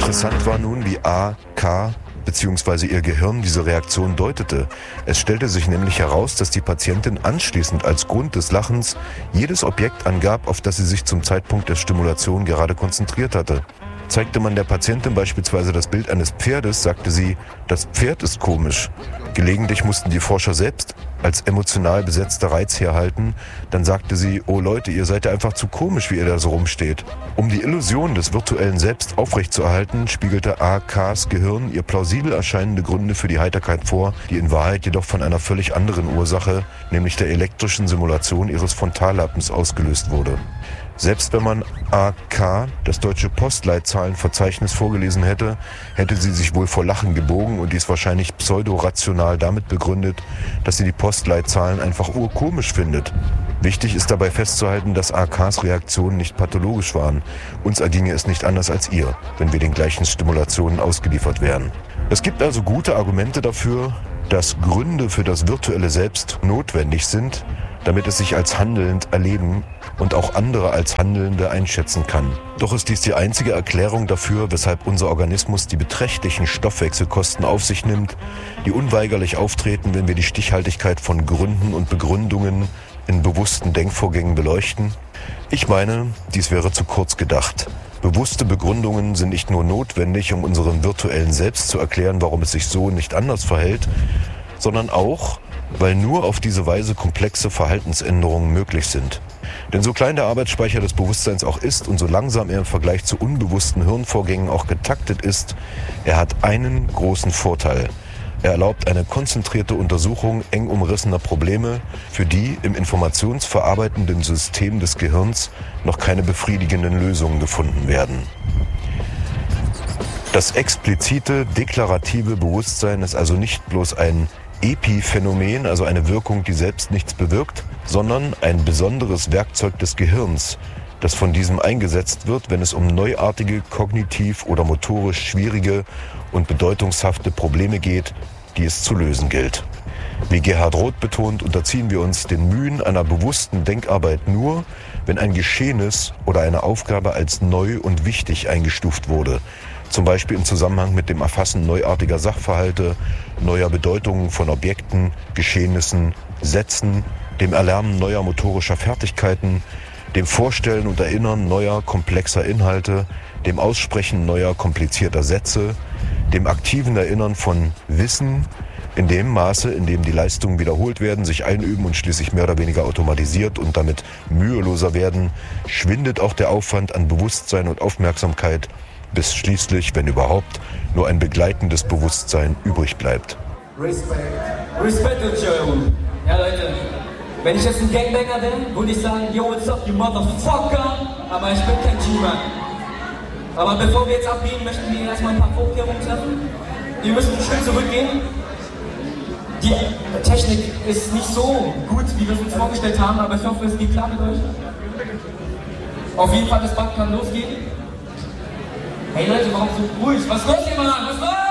Interessant war nun, wie AK bzw. ihr Gehirn diese Reaktion deutete. Es stellte sich nämlich heraus, dass die Patientin anschließend als Grund des Lachens jedes Objekt angab, auf das sie sich zum Zeitpunkt der Stimulation gerade konzentriert hatte. Zeigte man der Patientin beispielsweise das Bild eines Pferdes, sagte sie, das Pferd ist komisch. Gelegentlich mussten die Forscher selbst als emotional besetzter Reiz herhalten. Dann sagte sie, oh Leute, ihr seid ja einfach zu komisch, wie ihr da so rumsteht. Um die Illusion des virtuellen Selbst aufrechtzuerhalten, spiegelte AKs Gehirn ihr plausibel erscheinende Gründe für die Heiterkeit vor, die in Wahrheit jedoch von einer völlig anderen Ursache, nämlich der elektrischen Simulation ihres Frontallappens ausgelöst wurde. Selbst wenn man AK, das deutsche Postleitzahlenverzeichnis, vorgelesen hätte, hätte sie sich wohl vor Lachen gebogen und dies wahrscheinlich pseudorational damit begründet, dass sie die Postleitzahlen einfach urkomisch findet. Wichtig ist dabei festzuhalten, dass AKs Reaktionen nicht pathologisch waren. Uns erginge es nicht anders als ihr, wenn wir den gleichen Stimulationen ausgeliefert wären. Es gibt also gute Argumente dafür, dass Gründe für das virtuelle Selbst notwendig sind, damit es sich als handelnd erleben und auch andere als Handelnde einschätzen kann. Doch ist dies die einzige Erklärung dafür, weshalb unser Organismus die beträchtlichen Stoffwechselkosten auf sich nimmt, die unweigerlich auftreten, wenn wir die Stichhaltigkeit von Gründen und Begründungen in bewussten Denkvorgängen beleuchten? Ich meine, dies wäre zu kurz gedacht. Bewusste Begründungen sind nicht nur notwendig, um unserem virtuellen Selbst zu erklären, warum es sich so und nicht anders verhält, sondern auch, weil nur auf diese Weise komplexe Verhaltensänderungen möglich sind. Denn so klein der Arbeitsspeicher des Bewusstseins auch ist und so langsam er im Vergleich zu unbewussten Hirnvorgängen auch getaktet ist, er hat einen großen Vorteil. Er erlaubt eine konzentrierte Untersuchung eng umrissener Probleme, für die im informationsverarbeitenden System des Gehirns noch keine befriedigenden Lösungen gefunden werden. Das explizite, deklarative Bewusstsein ist also nicht bloß ein Epiphänomen, also eine Wirkung, die selbst nichts bewirkt, sondern ein besonderes Werkzeug des Gehirns, das von diesem eingesetzt wird, wenn es um neuartige, kognitiv oder motorisch schwierige und bedeutungshafte Probleme geht, die es zu lösen gilt. Wie Gerhard Roth betont, unterziehen wir uns den Mühen einer bewussten Denkarbeit nur, wenn ein Geschehnis oder eine Aufgabe als neu und wichtig eingestuft wurde. Zum Beispiel im Zusammenhang mit dem Erfassen neuartiger Sachverhalte, neuer Bedeutungen von Objekten, Geschehnissen, Sätzen, dem Erlernen neuer motorischer Fertigkeiten, dem Vorstellen und Erinnern neuer, komplexer Inhalte, dem Aussprechen neuer, komplizierter Sätze, dem aktiven Erinnern von Wissen, in dem Maße, in dem die Leistungen wiederholt werden, sich einüben und schließlich mehr oder weniger automatisiert und damit müheloser werden, schwindet auch der Aufwand an Bewusstsein und Aufmerksamkeit, bis schließlich, wenn überhaupt, nur ein begleitendes Bewusstsein übrig bleibt. Respekt und Entschuldigung. Ja Leute, wenn ich jetzt ein Gangbanger bin, würde ich sagen, yo, what's up, you motherfucker, aber ich bin kein G-Man. Aber bevor wir jetzt abgehen, möchten wir erstmal ein paar Vorkehrungen treffen. Wir müssen ein Stück zurückgehen. Die Technik ist nicht so gut, wie wir es uns vorgestellt haben, aber ich hoffe, es geht klar mit euch. Auf jeden Fall, das Band kann losgehen. Hey Leute, warum so ruhig? Was los hier, Mann? Was los?